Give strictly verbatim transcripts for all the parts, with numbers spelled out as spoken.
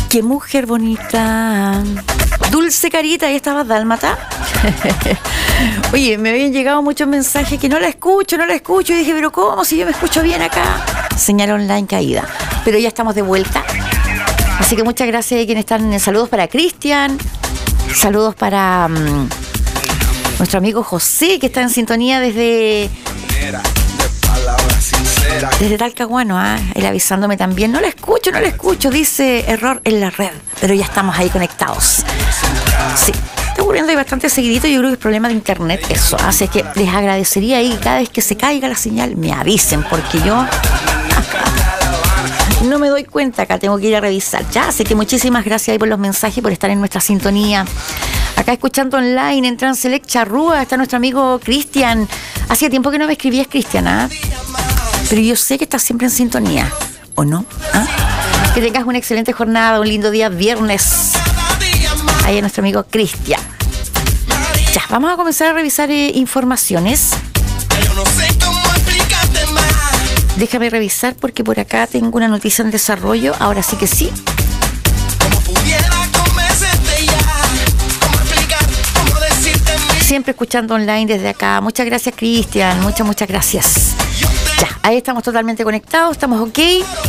Qué mujer bonita. Dulce Carita, ahí estaba Dálmata. Oye, me habían llegado muchos mensajes que no la escucho, no la escucho. Y dije, pero ¿cómo? Si yo me escucho bien acá. Señal online caída. Pero ya estamos de vuelta. Así que muchas gracias a quienes están. Saludos para Cristian. Saludos para um, nuestro amigo José, que está en sintonía desde... Desde Talcahuano, ¿ah? Él avisándome también. No la escucho, no la escucho. Dice error en la red. Pero ya estamos ahí conectados. Sí, está ocurriendo ahí bastante seguidito. Yo creo que es problema de internet eso. Así que les agradecería ahí cada vez que se caiga la señal, me avisen, porque yo no me doy cuenta acá. Tengo que ir a revisar. Ya, así que muchísimas gracias ahí por los mensajes, por estar en nuestra sintonía. Acá escuchando online en Transelec Charrúa está nuestro amigo Cristian. Hacía tiempo que no me escribías, Cristian, ¿ah? Pero yo sé que estás siempre en sintonía, ¿o no? ¿Ah? Que tengas una excelente jornada, un lindo día viernes. Ahí es nuestro amigo Cristian. Ya, vamos a comenzar a revisar eh, informaciones. Déjame revisar porque por acá tengo una noticia en desarrollo. Ahora sí que sí. Siempre escuchando online desde acá. Muchas gracias, Cristian. Muchas, muchas gracias. Ya, ahí estamos totalmente conectados, estamos ok.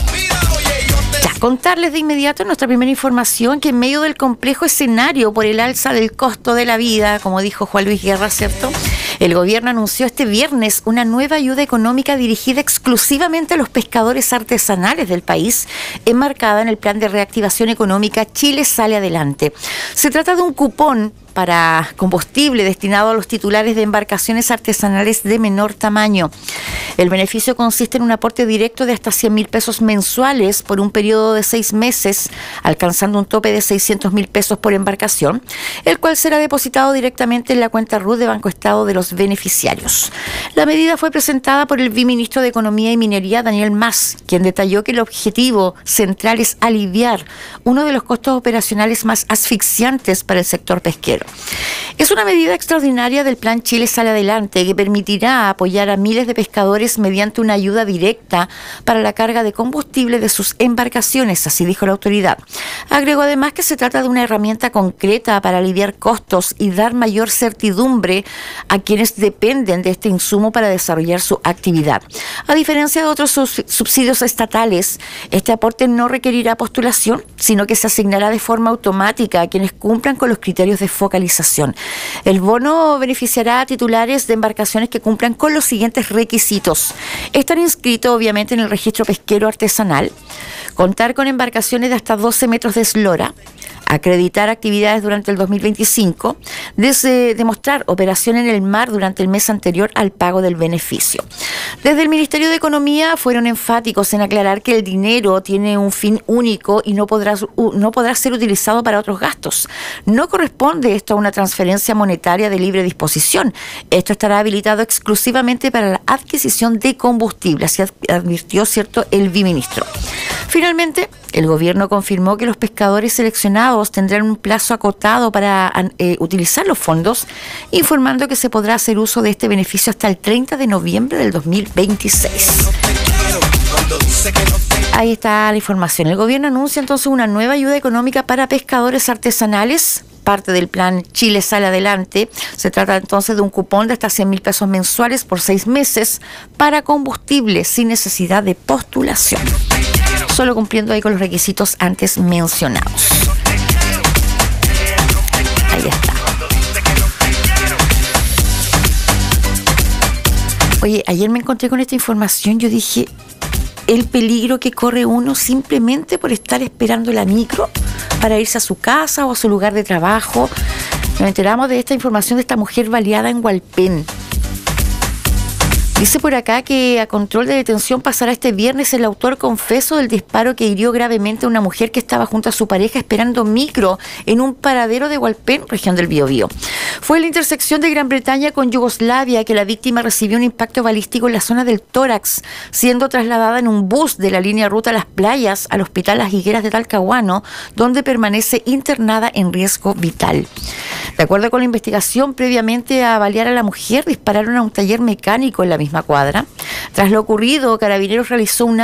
Ya, contarles de inmediato nuestra primera información que en medio del complejo escenario por el alza del costo de la vida, como dijo Juan Luis Guerra, ¿cierto? El gobierno anunció este viernes una nueva ayuda económica dirigida exclusivamente a los pescadores artesanales del país, enmarcada en el Plan de Reactivación Económica Chile Sale Adelante. Se trata de un cupón para combustible destinado a los titulares de embarcaciones artesanales de menor tamaño. El beneficio consiste en un aporte directo de hasta cien mil pesos mensuales por un periodo de seis meses, alcanzando un tope de seiscientos mil pesos por embarcación, el cual será depositado directamente en la cuenta R U de Banco Estado de los beneficiarios. La medida fue presentada por el viceministro de Economía y Minería, Daniel Mas, quien detalló que el objetivo central es aliviar uno de los costos operacionales más asfixiantes para el sector pesquero. Es una medida extraordinaria del Plan Chile Sale Adelante que permitirá apoyar a miles de pescadores mediante una ayuda directa para la carga de combustible de sus embarcaciones, así dijo la autoridad. Agregó además que se trata de una herramienta concreta para aliviar costos y dar mayor certidumbre a quienes dependen de este insumo para desarrollar su actividad. A diferencia de otros subsidios estatales, este aporte no requerirá postulación, sino que se asignará de forma automática a quienes cumplan con los criterios de focalización. El bono beneficiará a titulares de embarcaciones que cumplan con los siguientes requisitos: estar inscritos obviamente en el registro pesquero artesanal, contar con embarcaciones de hasta doce metros de eslora, acreditar actividades durante el dos mil veinticinco, desde demostrar operación en el mar durante el mes anterior al pago del beneficio. Desde el Ministerio de Economía fueron enfáticos en aclarar que el dinero tiene un fin único y no podrá, no podrá ser utilizado para otros gastos. No corresponde esto a una transferencia monetaria de libre disposición. Esto estará habilitado exclusivamente para la adquisición de combustible, así advirtió, cierto, el viceministro. Finalmente, el gobierno confirmó que los pescadores seleccionados tendrán un plazo acotado para eh, utilizar los fondos, informando que se podrá hacer uso de este beneficio hasta el treinta de noviembre del dos mil veintiséis. Ahí está la información. El gobierno anuncia entonces una nueva ayuda económica para pescadores artesanales, parte del plan Chile Sale Adelante. Se trata entonces de un cupón de hasta cien mil pesos mensuales por seis meses para combustible sin necesidad de postulación, solo cumpliendo ahí con los requisitos antes mencionados. Ahí está. Oye, ayer me encontré con esta información, yo dije, el peligro que corre uno simplemente por estar esperando la micro para irse a su casa o a su lugar de trabajo. Nos enteramos de esta información de esta mujer baleada en Hualpén. Dice por acá que a control de detención pasará este viernes el autor confeso del disparo que hirió gravemente a una mujer que estaba junto a su pareja esperando micro en un paradero de Hualpén, región del Biobío. Fue en la intersección de Gran Bretaña con Yugoslavia que la víctima recibió un impacto balístico en la zona del tórax, siendo trasladada en un bus de la línea Ruta Las Playas al Hospital Las Higueras de Talcahuano, donde permanece internada en riesgo vital. De acuerdo con la investigación, previamente a balear a la mujer, dispararon a un taller mecánico en la misma cuadra. Tras lo ocurrido, Carabineros realizó una